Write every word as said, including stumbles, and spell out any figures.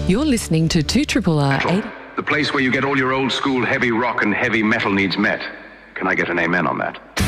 You're listening to two R R eight. The place where you get all your old school heavy rock and heavy metal needs met. Can I get an amen on that?